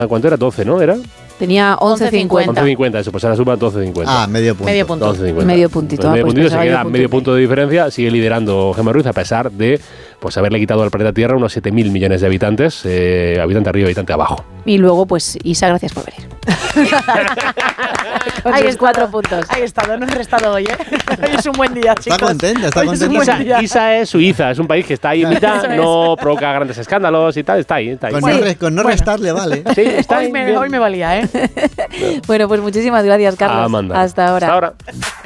¿Cuánto era? 12, ¿no? ¿Era? Tenía 11,50. 11,50, eso, pues ahora suma 12,50. Ah, medio punto. Medio punto. 12,50. Medio puntito. Pues medio Pues puntito, se pensaba queda yo medio punto de diferencia. Sigue liderando Gemma Ruiz a pesar de pues haberle quitado al planeta Tierra unos 7.000 millones de habitantes, habitante arriba, habitante abajo. Y luego, pues, Isa, gracias por venir. Ahí es 4 puntos. Ahí está, no hemos restado hoy, ¿eh? Hoy es un buen día, chicos. Está contenta, está Hoy es un contenta. buen día. Isa es Suiza, es un país que está ahí en mitad, Eso es. no provoca grandes escándalos y tal, está ahí. Está ahí. Con no restarle, vale. Sí, está Hoy ahí. me, bien. hoy me valía, ¿eh? Bueno, pues muchísimas gracias, Carlos. Amanda. Hasta ahora. Hasta ahora.